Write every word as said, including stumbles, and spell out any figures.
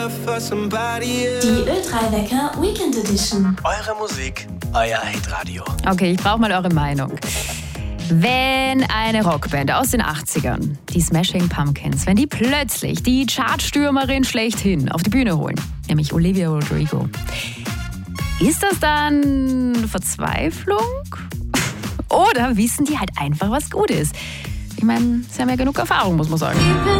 Die Ö drei Wecker Weekend Edition. Eure Musik, euer Hitradio. Okay, ich brauche mal eure Meinung. Wenn eine Rockband aus den achtzigern, die Smashing Pumpkins, wenn die plötzlich die Chartstürmerin schlechthin auf die Bühne holen, nämlich Olivia Rodrigo, ist das dann Verzweiflung? Oder wissen die halt einfach, was gut ist? Ich meine, sie haben ja genug Erfahrung, muss man sagen.